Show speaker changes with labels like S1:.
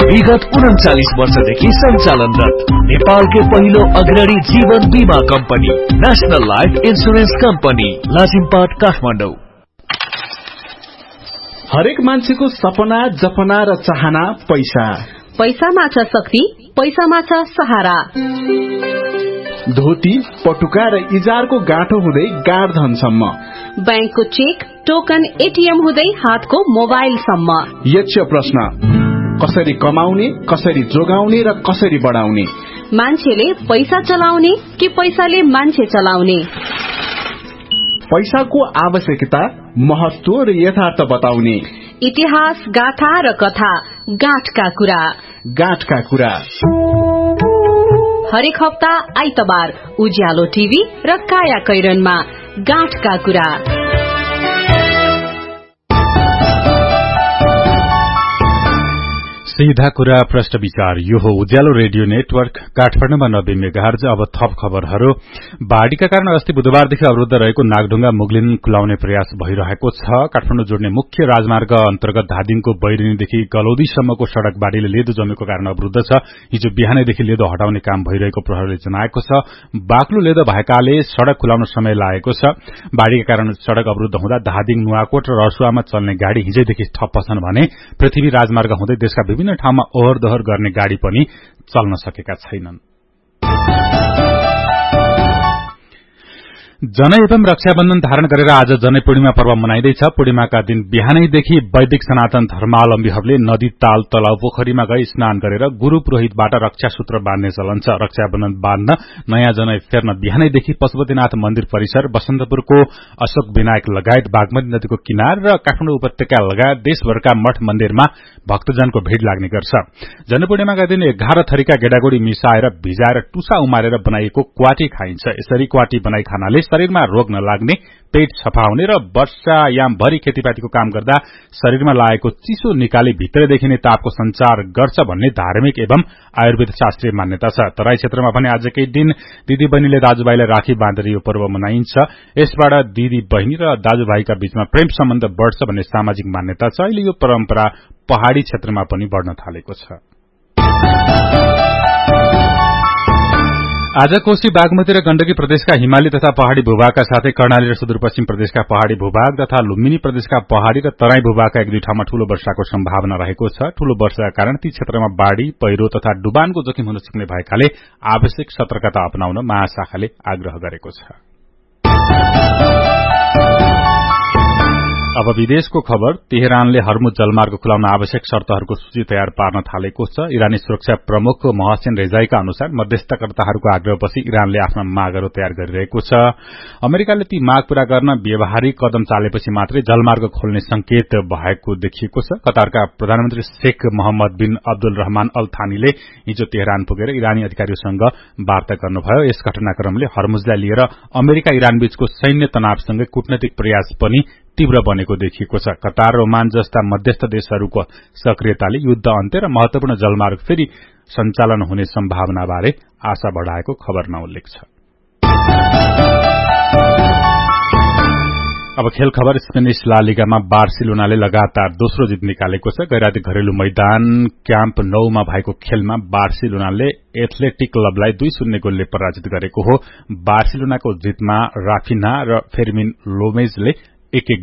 S1: विगत 39 वर्षदेखि सञ्चालनरत नेपालकै पहिलो अग्रणी जीवन बीमा company national life insurance company Lazimpat Kathmandu.
S2: हरेक मान्छेको सपना जपना र चाहना पैसा।
S3: पैसामा छ शक्ति, पैसामा छ सहारा।
S2: धोती पटुका र इजारको गाँठो हुँदै गाडधनसम्म,
S3: बैंकको चेक टोकन एटीएम हुँदै हातको मोबाइलसम्म।
S2: यक्ष प्रश्न, कसरी कमाउने, कसरी जोगाउने र कसरी बढाउने?
S3: मान्छेले पैसा चलाउने कि पैसाले मान्छे चलाउने?
S2: पैसाको आवश्यकता, महत्व र यथार्थ बताउने।
S3: इतिहास, गाथा र कथा, गाँठका कुरा।
S2: गाँठका कुरा
S3: हरेक हप्ता आइतबार उज्यालो टिभी र काया कैरनमा गाँठका कुरा।
S4: सीधा कुरा प्रश्न विचार। यो हो उज्यालो रेडियो नेटवर्क काठमाडौँमा 90 मेगाहर्ज। अब थप खबरहरू। बाढ़ीका कारण अस्ति बुधबारदेखि अवरुद्ध रहेको नागढुंगा मुगलिन खुलाउने प्रयास भइरहेको छ। काठमाडौँ जोड्ने मुख्य राजमार्ग अन्तर्गत धादिङको बैरिनीदेखि गलौदीसम्मको सड़क बाढ़ीले लेदो जमेको कारण अवरुद्ध छ। हिजो बिहानैदेखि लेदो हटाउने काम भइरहेको प्रहरीले जनाएको छ। बाक्लो लेदो भएकाले सड़क खुलाउन समय लागेको छ। बाढ़ीका कारण सड़क अवरुद्ध हुँदा धादिङ, नुवाकोट र रसुवामा चल्ने गाड़ी हिजैदेखि ठप्प छन् भने पृथ्वी राजमार्ग हुँदै देशका विभिन्न ठाउँमा ओहोर दोहोर गर्ने गाड़ी पनि चल्न सकेका छैनन्। जनै एवं रक्षाबन्धन धारण गरेर आज जनै पूर्णिमा पर्व मनाइँदैछ। पूर्णिमाका दिन बिहानैदेखि वैदिक सनातन धर्मावलम्बीहरूले नदी, ताल, तलाउ, पोखरीमा गई स्नान गरेर गुरू पुरोहितबाट रक्षा सूत्र बाँध्ने चलन छ। रक्षाबन्धन बाँध्न नयाँ जनै फेर्न बिहानैदेखि पशुपतिनाथ मन्दिर परिसर, बसन्तपुरको अशोक विनायक लगायत बागमती नदीको किनार र काठमाडौँ उपत्यका लगायत देशभरका मठ मन्दिरमा भक्तजनको भीड़ लाग्ने गर्छ। जनपूर्णिमाका दिन 11 थरीका गेडागुडी मिसाएर भिजाएर टुसा उमारेर बनाइएको क्वाटी खाइन्छ। यसरी क्वाटी बनाई खानाले शरीरमा रोग नलाग्ने, पेट सफा हुने र वर्षायामभरि खेतीपातीको काम गर्दा शरीरमा लागेको चिसो निकाली भित्रदेखि नै तापको संचार गर्छ भन्ने धार्मिक एवं आयुर्वेद शास्त्रीय मान्यता छ। तराई क्षेत्रमा पनि आजकै दिन दिदी बहिनीले दाजुभाइलाई राखी बाँधेर यो पर्व मनाइन्छ। यसबाट दिदी बहिनी र दाजुभाइका बीचमा प्रेम सम्बन्ध बढ्छ भन्ने सामाजिक मान्यता छ। अहिले यो परम्परा पहाड़ी क्षेत्रमा पनि बढ़न थालेको छ। आज कोशी, बागमती र गण्डकी प्रदेशका हिमाली तथा पहाड़ी भूभागका साथै कर्णाली र सुदूरपश्चिम प्रदेशका पहाड़ी भूभाग तथा लुम्बिनी प्रदेशका पहाड़ी र तराई भूभागका 1-2 ठाउँमा ठूलो वर्षाको सम्भावना रहेको छ। ठूलो वर्षाका कारण ती क्षेत्रमा बाढ़ी, पहिरो तथा डुबानको जोखिम हुन सक्ने भएकाले आवश्यक सतर्कता अपनाउन महाशाखाले आग्रह गरेको छ। अब विदेशको खबर। तेहरानले हर्मुज जलमार्ग खुलाउन आवश्यक शर्तहरूको सूची तयार पार्न थालेको छ। इरानी सुरक्षा प्रमुख मोहसिन रेजाईका अनुसार मध्यस्थकर्ताहरूको आग्रहपछि इरानले आफ्ना मागहरू तयार गरिरहेको छ। अमेरिकाले ती माग पूरा गर्न व्यवहारिक कदम चालेपछि मात्रै जलमार्ग खोल्ने संकेत भएको देखिएको छ। कतारका प्रधानमन्त्री शेख मोहम्मद बिन अब्दुल रहमान अल थानीले हिजो तेहरान पुगेर इरानी अधिकारीहरूसँग वार्ता गर्नुभयो। यस घटनाक्रमले हर्मुजलाई लिएर अमेरिका इरान बीचको सैन्य तनावसँगै कूटनैतिक प्रयास पनि तीव्र बनेको देखिएको छ। कतार, ओमान जस्ता मध्यस्थ देशहरूको सक्रियताले युद्ध अन्त्य र महत्वपूर्ण जलमार्ग फेरि सञ्चालन हुने सम्भावनाबारे आशा बढ़ाएको खबरमा उल्लेख छ। अब खेल खबर। स्पेनिश ला लिगामा बार्सिलोनाले लगातार दोस्रो जित निकालेको छ। गैराती घरेलु मैदान क्याम्प 9 मा भएको खेलमा बार्सिलोनाले एथलेटिक क्लबलाई 2-0 गोलले पराजित गरेको हो। बार्सिलोनाको जितमा राफिना र फेर्मिन लोमेजले एक